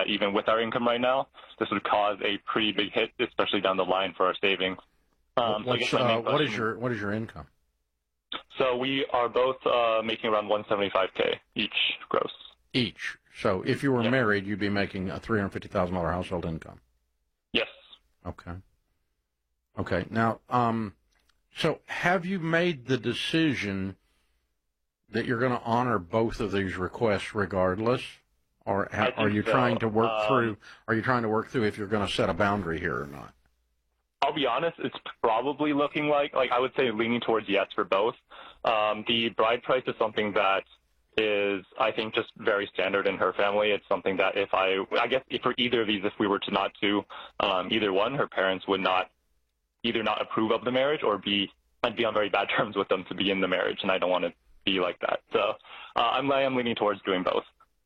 that even with our income right now, this would cause a pretty big hit, especially down the line for our savings. What is your income? So we are both making around $175K each gross. Each. So if you were married, you'd be making a $350,000 household income. Yes. Okay. Okay. Now, so have you made the decision that you're going to honor both of these requests regardless, or are you trying to work through? Are you trying to work through if you're going to set a boundary here or not? I'll be honest, it's probably looking like I would say leaning towards yes for both. The bride price is something that is, I think, just very standard in her family. It's something that I guess for either of these, if we were to not do either one, her parents would either not approve of the marriage or I'd be on very bad terms with them to be in the marriage, and I don't want to be like that. So I'm leaning towards doing both.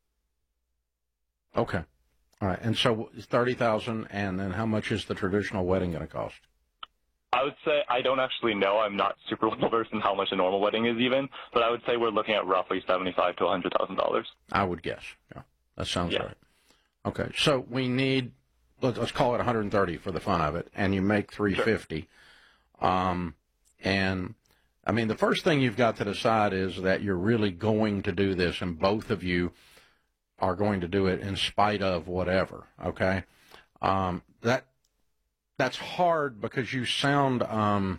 Okay. All right. And so it's $30,000, and then how much is the traditional wedding going to cost? I would say I don't actually know. I'm not super well versed in how much a normal wedding is even, but I would say we're looking at roughly $75,000 to $100,000. I would guess. Yeah, that sounds right. Okay. So we need, let's call it $130 for the fun of it, and you make $350. Sure. And I mean, the first thing you've got to decide is that you're really going to do this, and both of you are going to do it in spite of whatever, okay? That's hard because you sound, how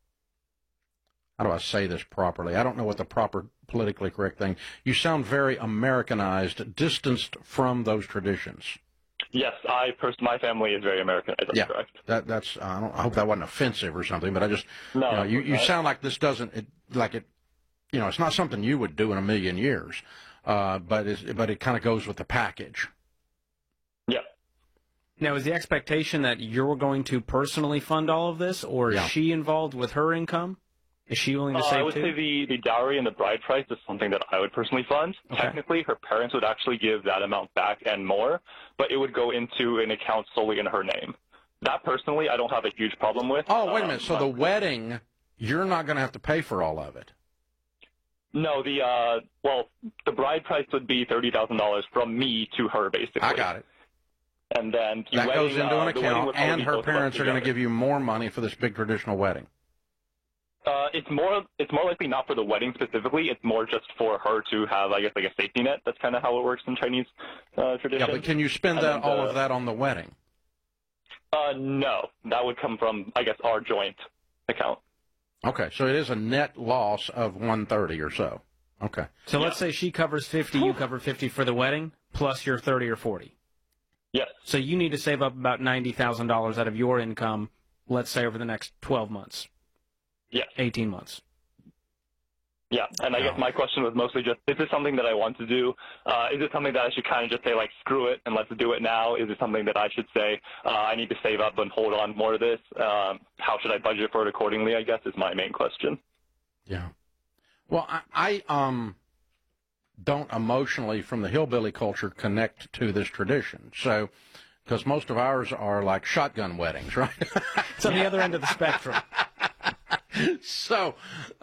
do I say this properly? I don't know what the proper politically correct thing. You sound very Americanized, distanced from those traditions. Yes, my family is very Americanized. That's correct. That's. I hope that wasn't offensive or something, but I just, you sound like this doesn't, it's not something you would do in a million years. But it kind of goes with the package. Yeah. Now, is the expectation that you're going to personally fund all of this, or is she involved with her income? Is she willing to save too? I would say the dowry and the bride price is something that I would personally fund. Okay. Technically, her parents would actually give that amount back and more, but it would go into an account solely in her name. That personally, I don't have a huge problem with. Oh, wait a minute. So the wedding, you're not going to have to pay for all of it. No, the bride price would be $30,000 from me to her, basically. I got it. And then that goes into an account, and her parents are going to give you more money for this big traditional wedding. It's more likely not for the wedding specifically. It's more just for her to have, I guess, like a safety net. That's kind of how it works in Chinese tradition. Yeah, but can you spend all of that on the wedding? No, that would come from, I guess, our joint account. Okay, so it is a net loss of $130 or so. Okay. So let's say she covers 50, you cover 50 for the wedding, plus your 30 or 40. Yes. So you need to save up about $90,000 out of your income, let's say over the next 12 months. Yes. 18 months. Yeah, and I guess my question was mostly just, is this something that I want to do? Is it something that I should kind of just say, like, screw it and let's do it now? Is it something that I should say, I need to save up and hold on more of this? How should I budget for it accordingly, I guess, is my main question. Yeah. Well, I don't emotionally, from the hillbilly culture, connect to this tradition. So, because most of ours are like shotgun weddings, right? It's on the other end of the spectrum. So,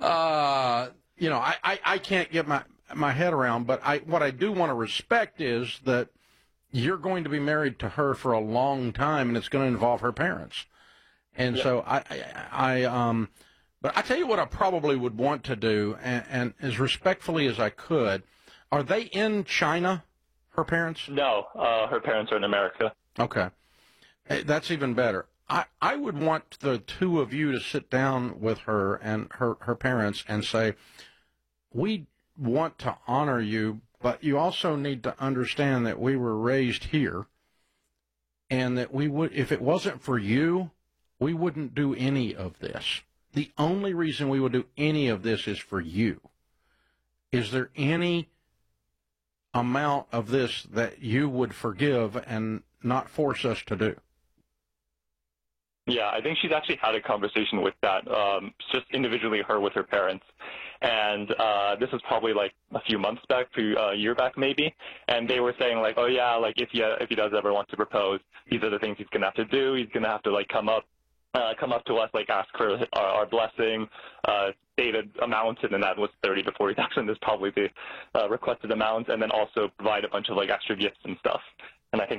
I can't get my head around, but what I do want to respect is that you're going to be married to her for a long time, and it's going to involve her parents. And so but I tell you what I probably would want to do, and as respectfully as I could, are they in China, her parents? No, her parents are in America. Okay. That's even better. I would want the two of you to sit down with her and her parents and say, we want to honor you, but you also need to understand that we were raised here and that we would, if it wasn't for you, we wouldn't do any of this. The only reason we would do any of this is for you. Is there any amount of this that you would forgive and not force us to do? Yeah, I think she's actually had a conversation with that, just individually her with her parents. And this was probably like a few months back, a year back maybe. And they were saying like, oh yeah, like if he does ever want to propose, these are the things he's going to have to do. He's going to have to like come up to us, like ask for our blessing, stated amount, and then that was 30 to 40,000 is probably the requested amount, and then also provide a bunch of like extra gifts and stuff. And I think